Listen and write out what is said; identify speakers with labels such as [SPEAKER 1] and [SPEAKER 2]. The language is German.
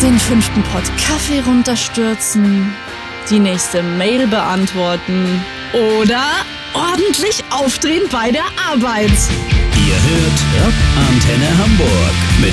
[SPEAKER 1] Den 5. Pott Kaffee runterstürzen, die nächste Mail beantworten oder ordentlich aufdrehen bei der Arbeit.
[SPEAKER 2] Ihr hört Rock Antenne Hamburg mit